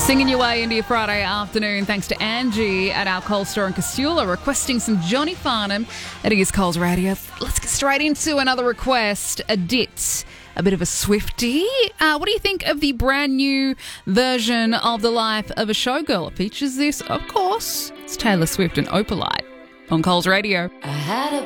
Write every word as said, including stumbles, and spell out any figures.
Singing your way into your Friday afternoon thanks to Angie at our Coles store in Casula requesting some Johnny Farnham at his Coles Radio. Let's get straight into another request. A dit, a bit of a Swiftie. Uh, what do you think of the brand new version of The Life of a Showgirl? It features this, of course, it's Taylor Swift and Opalite on Coles Radio. I had a